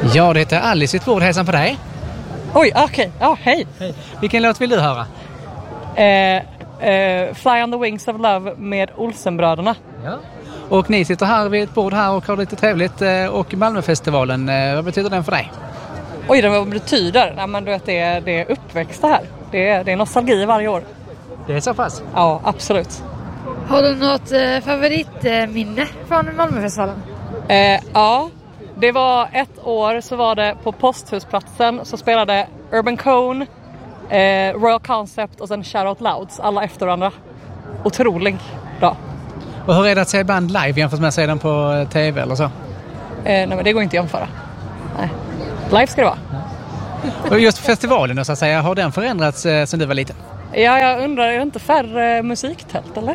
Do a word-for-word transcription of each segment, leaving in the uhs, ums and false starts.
Ja, det heter Alice sitt bord. Hälsan på dig. Oj, okej. Okay. Ja, hej. hej. Vilken låt vill du höra? Eh, eh, Fly on the Wings of Love med Olsenbröderna. Ja. Och ni sitter här vid ett bord här och har lite trevligt. Och Malmöfestivalen, vad betyder den för dig? Oj, vad betyder? Nej, men du vet, det är, det är uppväxta här. Det är, det är nostalgi varje år. Det är så pass? Ja, absolut. Har du något eh, favoritminne från Malmöfestivalen? Eh, ja, det var ett år så var det på Posthusplatsen så spelade Urban Cone, eh, Royal Concept och sen Shout Out Louds, alla efter varandra. Otrolig dag. Och hur är det att se band live jämfört med att se dem på tv eller så? Eh, nej, men det går inte att jämföra. Nej. Live ska det vara. Ja. Och just festivalen så att säga, har den förändrats eh, sedan du var liten? Ja, jag undrar, är det inte färre eh, musiktält eller?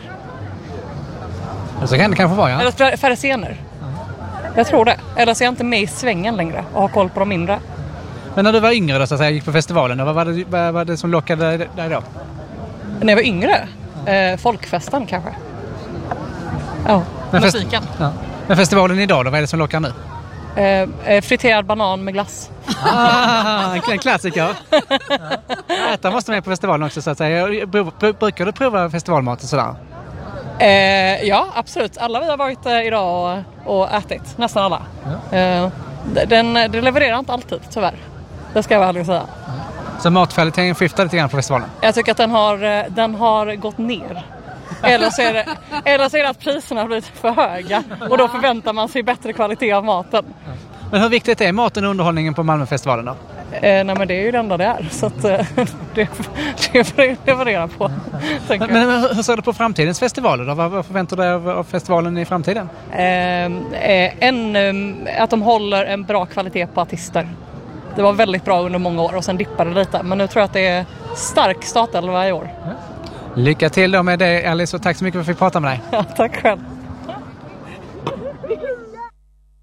Och så kan det kanske vara, ja. Eller färre scener. Jag tror det. Eller så är jag inte med i svängen längre och har koll på de mindre. Men när du var yngre då, så att säga, gick på festivalen, då, vad, var det, vad var det som lockade dig då? När jag var yngre? Eh, folkfesten kanske. Ja, men musiken. Fest- ja. Men festivalen idag då, vad är det som lockar nu? Eh, friterad banan med glass. Ah, en klassiker. Ja. Äta måste med på festivalen också så att säga. Brukar du prova festivalmat och sådär? Eh, ja, absolut. Alla vi har varit eh, idag och, och ätit. Nästan alla. Ja. Eh, den, den levererar inte alltid, tyvärr. Det ska jag väl ärligt säga. Ja. Så matkvaliteten skiftar lite grann på festivalen? Jag tycker att den har, den har gått ner. Eller så, är det, eller så är det att priserna har blivit för höga. Och då förväntar man sig bättre kvalitet av maten. Ja. Men hur viktigt är maten och underhållningen på Malmöfestivalen då? Eh, nej men det är ju det enda det är. Så att, eh, det, det får jag leverera på. Men, men hur ser du på framtidens festivaler då? Vad, vad förväntar du dig av, av festivalen i framtiden? Eh, eh, en, eh, att de håller en bra kvalitet på artister. Det var väldigt bra under många år och sen dippade det lite. Men nu tror jag att det är stark startelva i år. Ja. Lycka till då med det, Alice, och tack så mycket för att vi fick prata med dig. Ja, tack själv.